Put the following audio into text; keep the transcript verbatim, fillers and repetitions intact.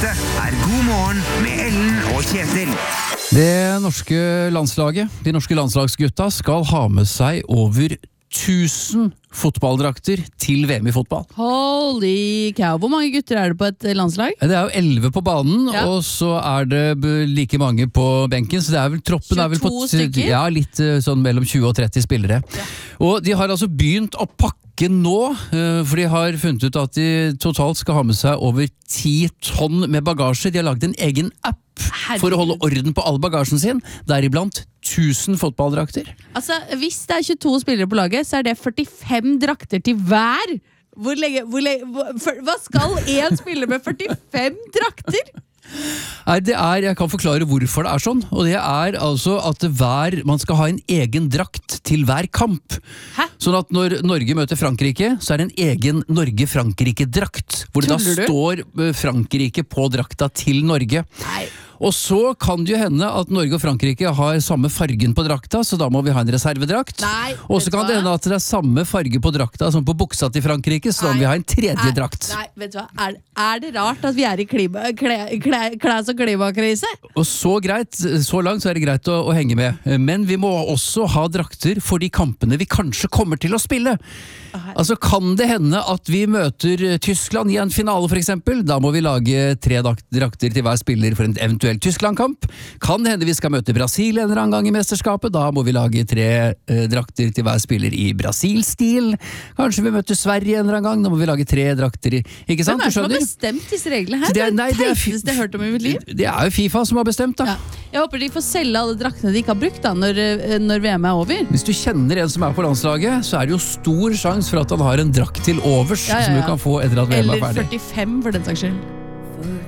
Dette er God morgen med Ellen og Kjetil. Det norske landslaget, de norske landslagsgutta, skal ha med seg over tusen fotballdrakter til V M i fotball. Holy cow, hvor mange gutter er det på et landslag? Det er jo elleve på banen, Ja. og så er det b- like mange på benken, så det er vel troppen er vel på tjueto stykker? Ja, litt eh, sånn mellom tjue og tretti spillere. Og de har altså begynt å pakke nå, eh, for de har funnet ut at de totalt skal ha med seg over ti tonn med bagasje. De har laget en egen app for å holde orden på all bagasjen sin, deriblant tusen fotballdrakter. Altså, hvis det er tjueto spillere på laget, så er det førtifem drakter til hver. Hvor lenge, hvor lenge, hvor, for, hva skal en spiller med førtifem drakter? Nei, det er, jeg kan forklare hvorfor det er sånn, og det er altså at hver, man skal ha en egen drakt til hver kamp. Hæ? Sånn at når Norge møter Frankrike, så er det en egen Norge-Frankrike-drakt, hvor det da Tuller du? står eh, Frankrike på drakta til Norge. Nei. Og så kan det jo hende at Norge og Frankrike har samme fargen på drakta, så da må vi ha en reservedrakt. Nei, Og vet så du kan det hva? hende at det er samme farge på drakta som på buksa til Frankrike, så da må Nei. vi ha en tredje Er- drakt. Nei, vet du hva? Er, er det rart at vi er i klima, kle, kle, klæs- og klimakrise? Og så greit, så langt så er det greit å, å henge med. Men vi må også ha drakter for de kampene vi kanskje kommer til å spille. Altså kan det hende at vi møter Tyskland i en finale for eksempel, da må vi lage tre dak- drakter til hver spiller for en eventuell Tyskland-kamp. Kan det hende vi skal møte Brasil en eller annen gang i mesterskapet, da må vi lage tre eh, drakter til hver spiller i Brasil-stil. Kanskje vi møter Sverige en eller annen gang, da må vi lage tre drakter i, ikke sant? Hvem er det Du som har skjønner? bestemt disse reglene her? Det Det er- er nei, det det er fi- teiteste jeg har hørt om i mitt liv. Det er jo FIFA som har bestemt da. Ja. Jeg håper de får selge alle draktene de ikke har brukt da, når, eh, når V M er over. Hvis du kjenner en som er på landslaget, så er det jo stor sjanse for at han har en drakt til overs Ja, ja, som du ja. kan få etter at V M er Eller ferdig. førtifem for den saks skyld.